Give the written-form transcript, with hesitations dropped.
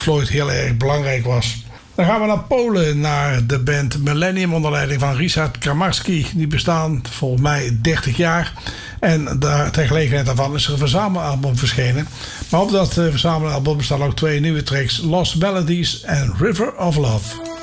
Floyd heel erg belangrijk was. Dan gaan we naar Polen, naar de band Millennium onder leiding van Ryszard Kamarski. Die bestaan volgens mij 30 jaar. En daar, ter gelegenheid daarvan is er een verzamelalbum verschenen. Maar op dat verzamelalbum staan ook 2 nieuwe tracks: Lost Melodies en River of Love.